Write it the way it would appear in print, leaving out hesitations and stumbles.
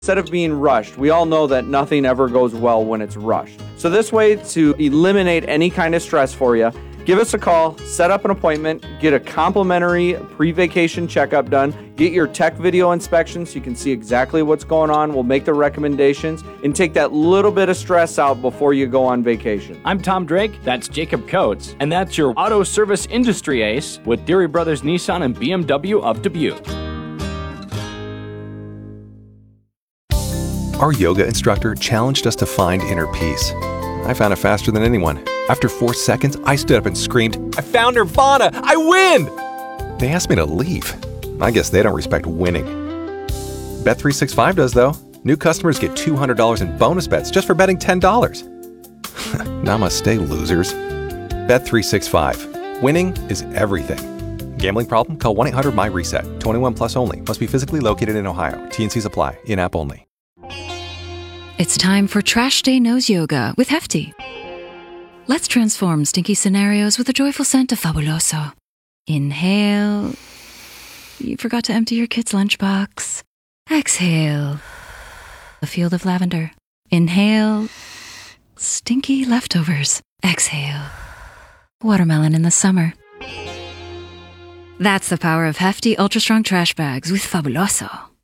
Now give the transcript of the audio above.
Instead of being rushed, we all know that nothing ever goes well when it's rushed. So this way, to eliminate any kind of stress for you, give us a call, set up an appointment, get a complimentary pre-vacation checkup done, get your tech video inspection so you can see exactly what's going on. We'll make the recommendations and take that little bit of stress out before you go on vacation. I'm Tom Drake, that's Jacob Coates, and that's your auto service industry ace with Deary Brothers Nissan and BMW of Dubuque. Our yoga instructor challenged us to find inner peace. I found it faster than anyone. After 4 seconds, I stood up and screamed, "I found Nirvana! I win!" They asked me to leave. I guess they don't respect winning. Bet365 does, though. New customers get $200 in bonus bets just for betting $10. Namaste, losers. Bet365. Winning is everything. Gambling problem? Call 1-800-MY-RESET. 21 plus only. Must be physically located in Ohio. T&Cs apply. In-app only. It's time for Trash Day Nose Yoga with Hefty. Let's transform stinky scenarios with a joyful scent of Fabuloso. Inhale. You forgot to empty your kid's lunchbox. Exhale. A field of lavender. Inhale. Stinky leftovers. Exhale. Watermelon in the summer. That's the power of Hefty Ultra Strong Trash Bags with Fabuloso.